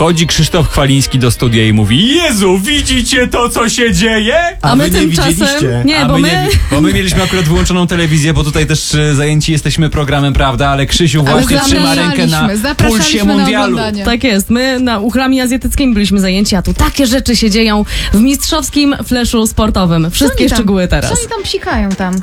Wchodzi Krzysztof Chwaliński do studia i mówi: Jezu, widzicie to, co się dzieje? A my wy nie tymczasem... widzieliście. Nie, bo my... Bo my mieliśmy akurat wyłączoną telewizję, bo tutaj też zajęci jesteśmy programem, prawda? Ale Krzysiu właśnie trzyma rękę na pulsie zapraszaliśmy na mundialu. oglądanie. Tak jest, my uchrami azjatyckimi byliśmy zajęci, a tu takie rzeczy się dzieją w mistrzowskim fleszu sportowym. Wszystkie szczegóły teraz. Co oni tam psikają tam?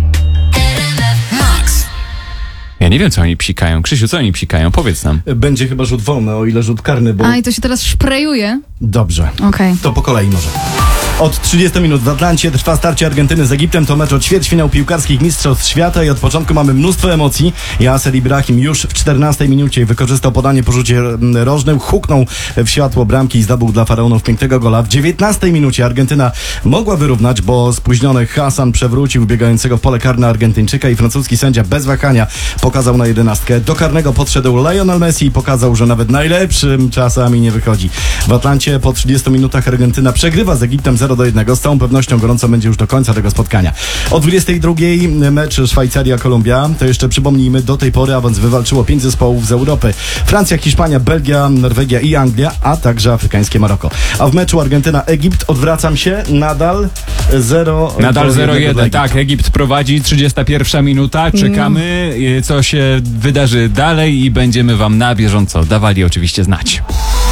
Ja nie wiem, co oni psikają. Krzysiu, co oni psikają? Powiedz nam. Będzie chyba rzut wolny, o ile rzut karny, bo... A i to się teraz szprejuje? Dobrze. Okej. To po kolei może. Od 30 minut w Atlancie trwa starcie Argentyny z Egiptem. To mecz o ćwierćfinał piłkarskich mistrzostw świata i od początku mamy mnóstwo emocji. Yasser Ibrahim już w 14 minucie wykorzystał podanie po rzucie rożnym, huknął w światło bramki i zdobył dla Faraonów pięknego gola. W 19 minucie Argentyna mogła wyrównać, bo spóźniony Hassan przewrócił biegającego w pole karne Argentyńczyka i francuski sędzia bez wahania pokazał na 11. Do karnego podszedł Lionel Messi i pokazał, że nawet najlepszym czasami nie wychodzi. W Atlancie po 30 minutach Argentyna przegrywa z Egiptem 0-1. Z całą pewnością gorąco będzie już do końca tego spotkania. O 22 mecz Szwajcaria-Kolumbia. To jeszcze przypomnijmy, do tej pory awans wywalczyło 5 zespołów z Europy. Francja, Hiszpania, Belgia, Norwegia i Anglia, a także afrykańskie Maroko. A w meczu Argentyna-Egipt odwracam się, nadal 0-1. Nadal 0-1, tak, Egipt prowadzi, 31 minuta, czekamy, co się wydarzy dalej i będziemy wam na bieżąco dawali oczywiście znać.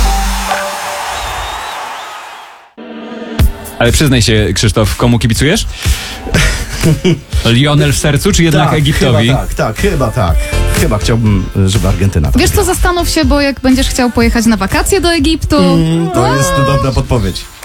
Ale przyznaj się, Krzysztof, komu kibicujesz? Lionel w sercu, czy jednak Egiptowi? Chyba tak. Chyba chciałbym, żeby Argentyna tak Wiesz co, zastanów się, bo jak będziesz chciał pojechać na wakacje do Egiptu... To jest dobra podpowiedź.